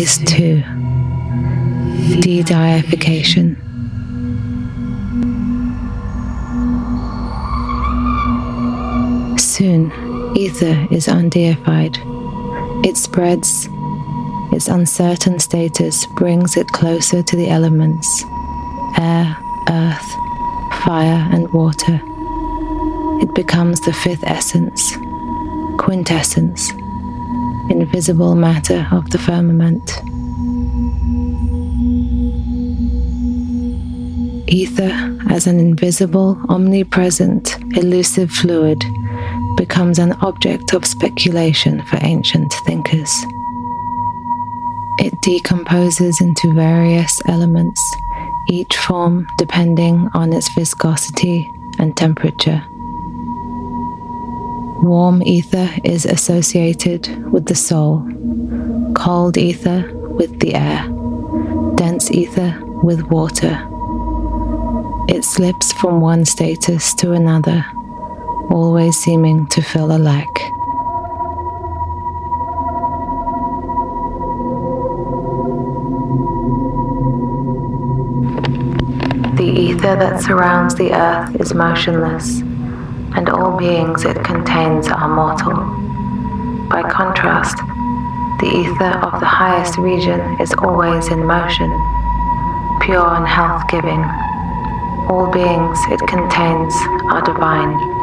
Phase 2. De-deification. Soon, ether is undeified. It spreads. Its uncertain status brings it closer to the elements: air, earth, fire, and water. It becomes the fifth essence, quintessence, invisible matter of the firmament. Ether, as an invisible, omnipresent, elusive fluid, becomes an object of speculation for ancient thinkers. It decomposes into various elements, each form depending on its viscosity and temperature. Warm ether is associated with the soul, cold ether with the air, dense ether with water. It slips from one status to another, always seeming to fill a lack. The ether that surrounds the earth is motionless, and all beings it contains are mortal. By contrast, the ether of the highest region is always in motion, pure and health-giving. All beings it contains are divine.